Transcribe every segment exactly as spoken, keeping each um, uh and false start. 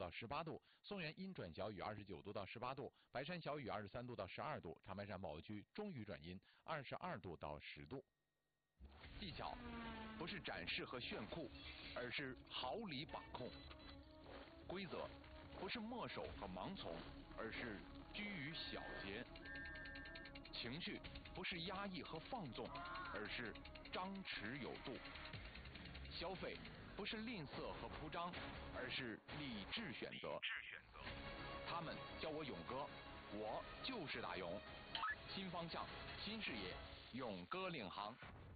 到十八度，松原阴转小雨二十九度到十八度，白山小雨二十三度到十二度，长白山宝区中雨转阴二十二度到十度。技巧不是展示和炫酷，而是毫厘把控；规则不是墨守和盲从，而是居于小节；情绪不是压抑和放纵，而是张弛有度；消费不是吝啬和铺张，而是理智选择。他们叫我勇哥，我就是大勇。新方向，新视野，勇哥领航。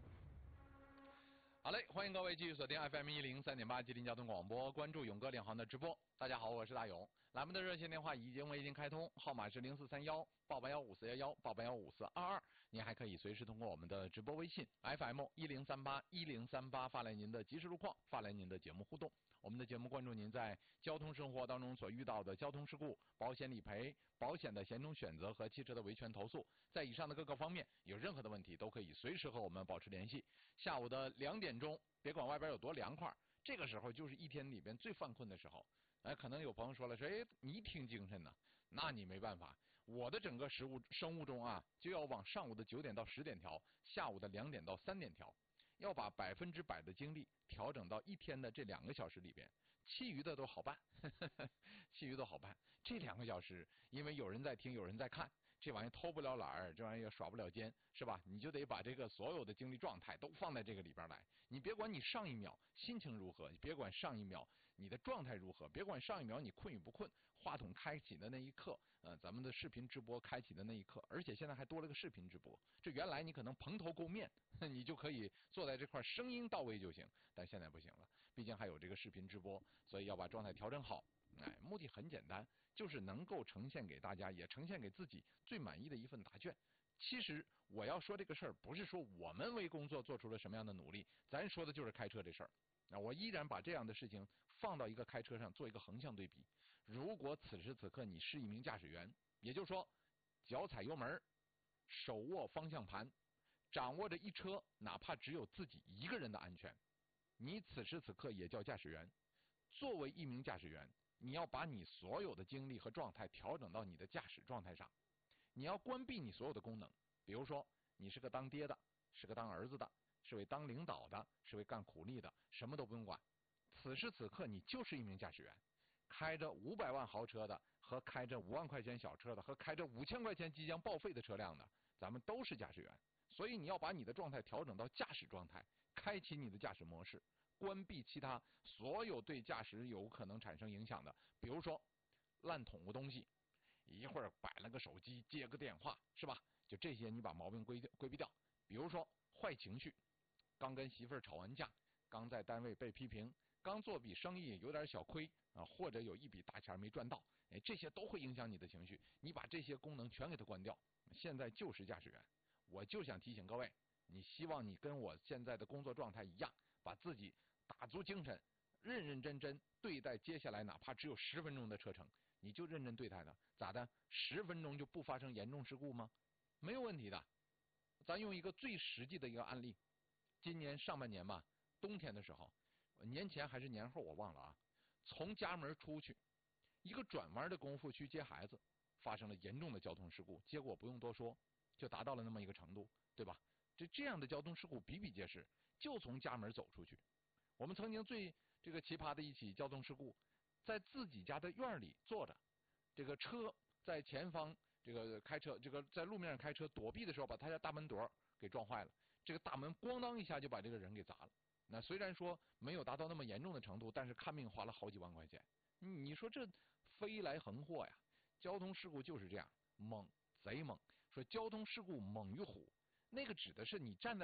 好嘞，欢迎各位继续锁定 F M 一零三点八吉林交通广播，关注勇哥领航的直播。大家好，我是大勇。栏目的热线电话已经为您开通，号码是零四三幺八八幺五四幺幺八八幺五四二二。您还可以随时通过我们的直播微信 F M 一零三八一零三八发来您的即时路况，发来您的节目互动。我们的节目关注您在交通生活当中所遇到的交通事故、保险理赔、保险的险种选择和汽车的维权投诉，在以上的各个方面有任何的问题都可以随时和我们保持联系。下午的两点钟，别管外边有多凉快，这个时候就是一天里边最犯困的时候。哎，可能有朋友说了，说哎，你挺精神呢，那你没办法，我的整个食物生物钟啊，就要往上午的九点到十点调，下午的两点到三点调。要把百分之百的精力调整到一天的这两个小时里边，其余的都好办，呵呵其余都好办。这两个小时，因为有人在听，有人在看，这玩意偷不了懒儿，这玩意也耍不了奸，是吧？你就得把这个所有的精力状态都放在这个里边来。你别管你上一秒心情如何，你别管上一秒你的状态如何，别管上一秒你困与不困，话筒开启的那一刻，呃，咱们的视频直播开启的那一刻，而且现在还多了个视频直播。这原来你可能蓬头垢面，你就可以坐在在这块声音到位就行，但现在不行了，毕竟还有这个视频直播，所以要把状态调整好。哎，目的很简单，就是能够呈现给大家，也呈现给自己最满意的一份答卷。其实我要说这个事儿，不是说我们为工作做出了什么样的努力，咱说的就是开车这事儿。那我依然把这样的事情放到一个开车上做一个横向对比。如果此时此刻你是一名驾驶员，也就是说，脚踩油门，手握方向盘，掌握着一车哪怕只有自己一个人的安全，你此时此刻也叫驾驶员。作为一名驾驶员，你要把你所有的精力和状态调整到你的驾驶状态上，你要关闭你所有的功能。比如说你是个当爹的，是个当儿子的，是位当领导的，是位干苦力的，什么都不用管。此时此刻你就是一名驾驶员，开着五百万豪车的和开着五万块钱小车的和开着五千块钱即将报废的车辆的，咱们都是驾驶员。所以你要把你的状态调整到驾驶状态，开启你的驾驶模式，关闭其他所有对驾驶有可能产生影响的，比如说烂捅个东西，一会儿摆了个手机接个电话，是吧？就这些你把毛病规规避掉。比如说坏情绪，刚跟媳妇儿吵完架，刚在单位被批评，刚做笔生意有点小亏啊，或者有一笔大钱没赚到，哎，这些都会影响你的情绪。你把这些功能全给它关掉。现在就是驾驶员。我就想提醒各位，你希望你跟我现在的工作状态一样，把自己打足精神，认认真真对待接下来哪怕只有十分钟的车程，你就认真对待它。咋的？十分钟就不发生严重事故吗？没有问题的。咱用一个最实际的一个案例，今年上半年吧，冬天的时候，年前还是年后我忘了啊，从家门出去，一个转弯的功夫去接孩子，发生了严重的交通事故，结果不用多说，就达到了那么一个程度，对吧？这这样的交通事故比比皆是，就从家门走出去。我们曾经最这个奇葩的一起交通事故，在自己家的院里坐着，这个车在前方，这个开车这个在路面上开车躲避的时候，把他家大门垛给撞坏了，这个大门咣当一下就把这个人给砸了。那虽然说没有达到那么严重的程度，但是看病花了好几万块钱。你说这飞来横祸呀！交通事故就是这样，猛，贼猛。说交通事故猛于虎，那个指的是你站在